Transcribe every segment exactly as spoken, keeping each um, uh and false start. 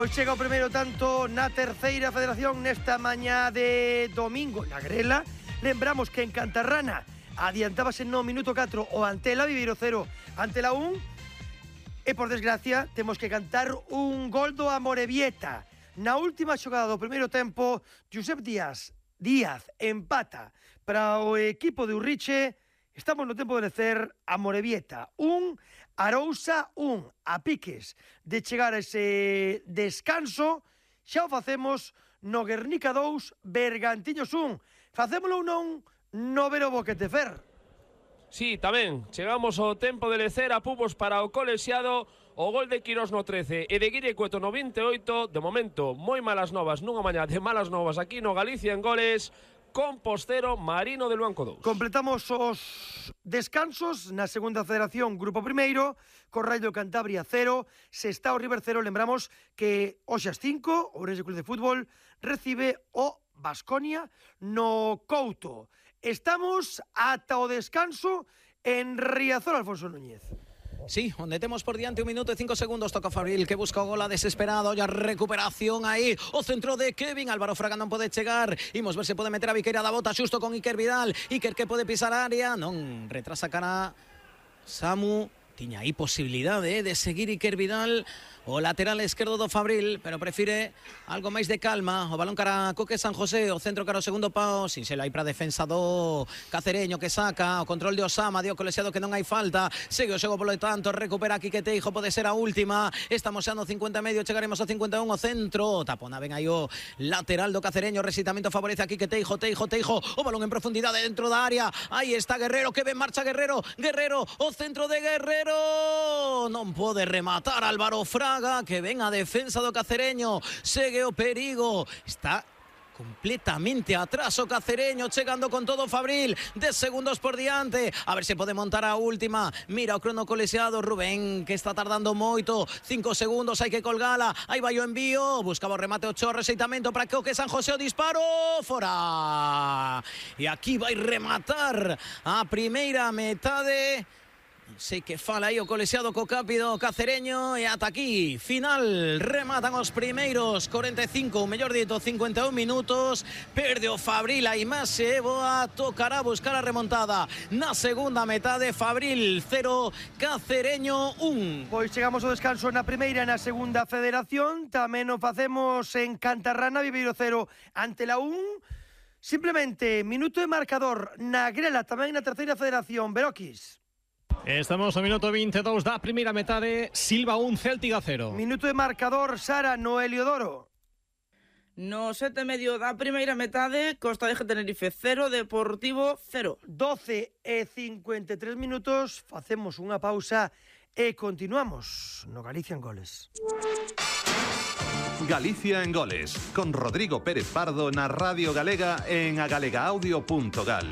Pois chega o primeiro tanto na terceira federación nesta mañá de domingo na Grela. Lembramos que en Cantarrana adiantábase no minuto catro o Antela, Viveiro cero, Antela un. E por desgracia temos que cantar un gol do Amorebieta. Na última xogada do primeiro tempo, Josep Díaz Díaz empata para o equipo de Urriche. Estamos no tempo de lecer Amorebieta un, Arousa un, a piques de chegar a ese descanso. Xa o facemos no Guernica dous, Bergantiños un. Facémolo non no Vero Boquetefer. Sí, tamén, chegamos ao tempo de lecer a pubos para o colexiado. O gol de Quirós no trece e de Guille Cueto no vinte e oito. De momento, moi malas novas nunha mañá de malas novas aquí no Galicia en goles. Compostero, Marino de Luanco dous. Completamos os descansos na segunda federación, grupo primeiro, Corrallo Cantabria cero, Sestao River cero. Lembramos que hoxe ás cinco, o Ourense Club de Fútbol recibe o Baskonia no Couto. Estamos ata o descanso en Riazor, Alfonso Núñez. Sí, onde temos por diante un minuto e cinco segundos. Toca Fabril, que busca o gol a desesperado. E a recuperación aí, o centro de Kevin. Álvaro Fraga non pode chegar. Imos ver se pode meter a Viqueira da bota xusto con Iker Vidal. Iker que pode pisar a área. Non, retrasa cara Samu. Tiña aí posibilidade eh, de seguir Iker Vidal, o lateral esquerdo do Fabril, pero prefire algo máis de calma. O balón cara a Coque San José, o centro cara o segundo pao, sin selo aí para a defensa do Cacereño, que saca o control de Osama, dio colexiado que non hai falta. Segue o xogo polo tanto, recupera Quique Teijo, pode ser a última. Estamos xa no cincuenta e medio, chegaremos ao cincuenta e un, o centro. Tapona ben aí o lateral do Cacereño, resitamento favorece a Quique Teijo, Teijo, Teijo, o balón en profundidade dentro da área. Aí está Guerrero, que ben marcha Guerrero, Guerrero, o centro de Guerrero. Non pode rematar Álvaro Fraga, que ven a defensa do Cacereño. Segue o perigo, está completamente atrás o Cacereño, chegando con todo Fabril, dez segundos por diante, a ver se pode montar a última. Mira o crono colexiado, Rubén, que está tardando moito, cinco segundos, hai que colgala. Aí vai o envío, buscaba o remate o Cho, rexeitamento para que o que San José, o disparo fora. E aquí vai rematar a primeira metade. Sei que fala aí o colexiado co cápido Cacereño. E ata aquí, final, rematan os primeiros corenta e cinco, o mellor dito cincuenta e un minutos. Perde o Fabril, a imaxe boa, tocará buscar a remontada na segunda metade. Fabril cero, Cacereño un. Pois chegamos ao descanso na primeira e na segunda federación. Tamén o facemos en Cantarrana, Viveiro cero, Antela un. Simplemente, minuto de marcador na Grela, tamén na terceira federación, Beroquis. Estamos no minuto vinte e dous da primeira metade, Silva un, Céltiga cero. Minuto de marcador, Sara, no Heliodoro. No sete e medio da primeira metade, Costa de Tenerife cero, Deportivo cero. doce e cincuenta e tres minutos, facemos unha pausa e continuamos no Galicia en Goles. Galicia en Goles, con Rodrigo Pérez Pardo na Radio Galega en agalegaaudio punto gal.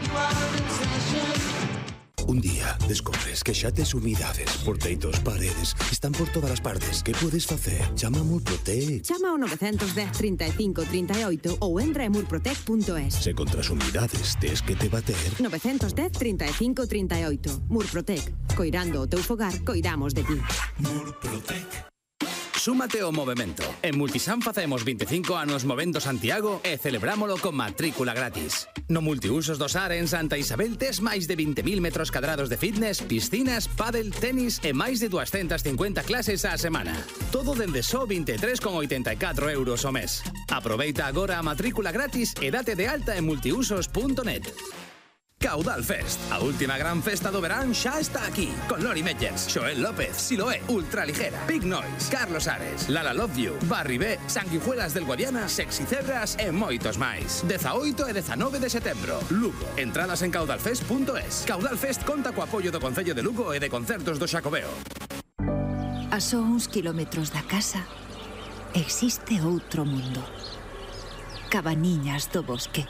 Un día descubres que xa tes humidades por teitos, paredes, están por todas as partes. Que podes facer? Chama a Murprotec. Chama ao nove un cero, trinta e cinco, trinta e oito ou entra en murprotec punto es. Se contra as humidades tes que te bater. nove un cero, trinta e cinco, trinta e oito. Murprotec. Coirando o teu fogar, coidamos de ti. Murprotec. Súmate ao movemento. En Multisan facemos vinte e cinco anos movendo Santiago e celebrámolo con matrícula gratis. No Multiusos do Sar en Santa Isabel tes máis de vinte mil metros cadrados de fitness, piscinas, pádel, tenis e máis de doscientas cincuenta clases á semana. Todo dende só vinte e tres con oitenta e catro euros ao mes. Aproveita agora a matrícula gratis e date de alta en multiusos punto net. Caudal Fest, a última gran festa do verán xa está aquí, con Lori Meggers, Xoel López, Siloé, Ultraligera, Big Noise, Carlos Ares, Lala Love You, Barry B, Sanguijuelas del Guadiana, Sexy Cebras e moitos máis. dezaoito e dezanove de setembro, Lugo. Entradas en caudalfest punto es. Caudal Fest conta co apoio do Concello de Lugo e de Concertos do Xacobeo. A só uns kilómetros da casa existe outro mundo. Cabaniñas do Bosque.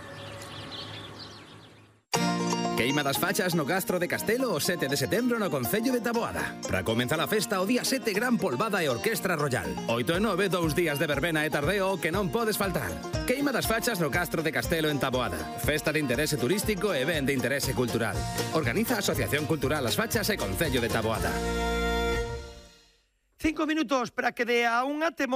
Queima das fachas no Gastro de Castelo o sete de setembro no Concello de Taboada. Para comenzar a festa o día sete, gran polvada e orquestra royal. oito e nove, dous días de verbena e tardeo que non podes faltar. Queima das fachas no Castro de Castelo en Taboada. Festa de interese turístico e ben de interese cultural. Organiza a Asociación Cultural As Fachas e Concello de Taboada. Cinco minutos para que de a unha temo